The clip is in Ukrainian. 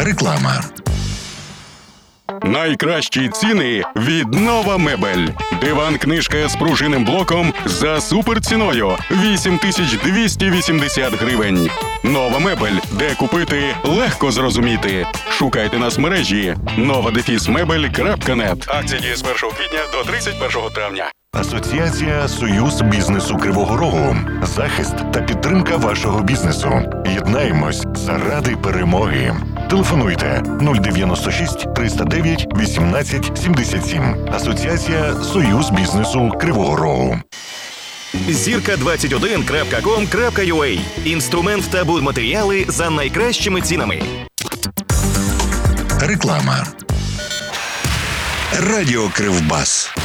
Реклама. Найкращі ціни від Нова Мебель. Диван-книжка з пружинним блоком за суперціною – 8280 гривень. Нова Мебель. Де купити – легко зрозуміти. Шукайте нас в мережі novadefismebel.net. Акція діє з 1 квітня до 31 травня. Асоціація «Союз бізнесу Кривого Рогу». Захист та підтримка вашого бізнесу. Єднаємось заради перемоги. Телефонуйте 096 309 18 77. Асоціація «Союз бізнесу Кривого Рогу». Zirka21.com.ua. Інструмент та будматеріали за найкращими цінами. Реклама. Радіо Кривбас.